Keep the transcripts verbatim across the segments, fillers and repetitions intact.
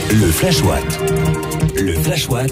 Le Flash Watt. Le Flash Watt.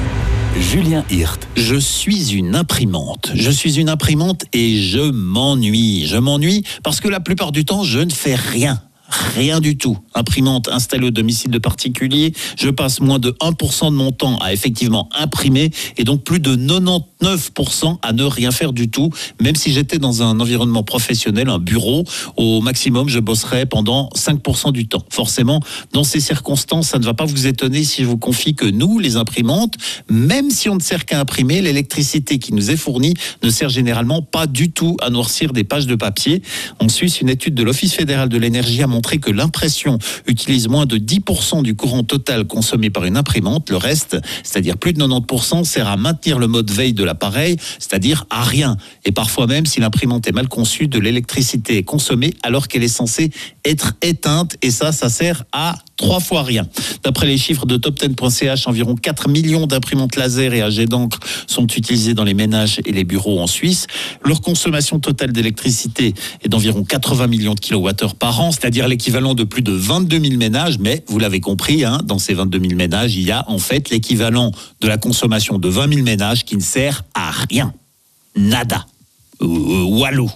Julien Hirt. Je suis une imprimante. Je suis une imprimante et je m'ennuie. Je m'ennuie parce que la plupart du temps, je ne fais rien. Rien du tout. Imprimante installée au domicile de particulier, je passe moins de un pour cent de mon temps à effectivement imprimer et donc plus de quatre-vingt-dix-neuf pour cent à ne rien faire du tout. Même si j'étais dans un environnement professionnel, un bureau, au maximum, je bosserais pendant cinq pour cent du temps. Forcément, dans ces circonstances, ça ne va pas vous étonner si je vous confie que nous, les imprimantes, même si on ne sert qu'à imprimer, l'électricité qui nous est fournie ne sert généralement pas du tout à noircir des pages de papier. En Suisse, une étude de l'Office fédéral de l'énergie a montré que l'impression utilise moins de dix pour cent du courant total consommé par une imprimante. Le reste, c'est-à-dire plus de quatre-vingt-dix pour cent, sert à maintenir le mode veille de l'appareil, c'est-à-dire à rien. Et parfois même, si l'imprimante est mal conçue, de l'électricité est consommée alors qu'elle est censée être éteinte. Et ça, ça sert à trois fois rien. D'après les chiffres de top ten point c h, environ quatre millions d'imprimantes laser et à jet d'encre sont utilisées dans les ménages et les bureaux en Suisse. Leur consommation totale d'électricité est d'environ quatre-vingts millions de kilowattheures par an, c'est-à-dire l'équivalent de plus de vingt-deux mille ménages. Mais vous l'avez compris, hein, dans ces vingt-deux mille ménages, il y a en fait l'équivalent de la consommation de vingt mille ménages qui ne sert à rien. Nada. Euh, walou.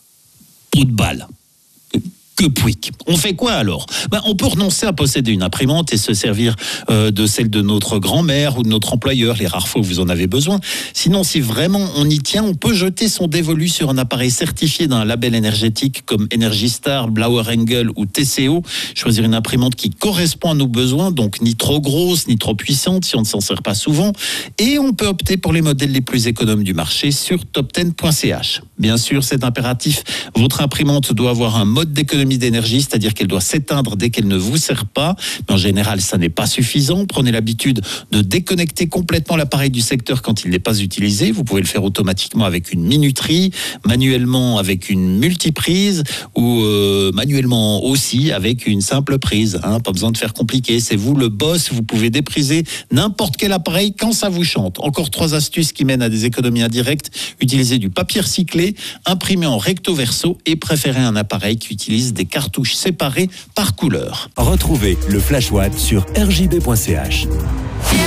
Pot de balle. Que pouic. On fait quoi alors ? Ben, on peut renoncer à posséder une imprimante et se servir euh, de celle de notre grand-mère ou de notre employeur, les rares fois où vous en avez besoin. Sinon, si vraiment on y tient, on peut jeter son dévolu sur un appareil certifié d'un label énergétique comme Energy Star, Blauer Engel ou T C O. Choisir une imprimante qui correspond à nos besoins, donc ni trop grosse, ni trop puissante si on ne s'en sert pas souvent. Et on peut opter pour les modèles les plus économes du marché sur top ten point c h. Bien sûr, c'est impératif. Votre imprimante doit avoir un mode d'économie d'énergie, c'est-à-dire qu'elle doit s'éteindre dès qu'elle ne vous sert pas. Mais en général, ça n'est pas suffisant. Prenez l'habitude de déconnecter complètement l'appareil du secteur quand il n'est pas utilisé. Vous pouvez le faire automatiquement avec une minuterie, manuellement avec une multiprise ou euh, manuellement aussi avec une simple prise. Hein, pas besoin de faire compliqué. C'est vous le boss. Vous pouvez dépriser n'importe quel appareil quand ça vous chante. Encore trois astuces qui mènent à des économies indirectes. Utilisez du papier recyclé, imprimez en recto verso et préférez un appareil qui utilise des cartouches séparées par couleur. Retrouvez le Flash Watt sur r j b point c h.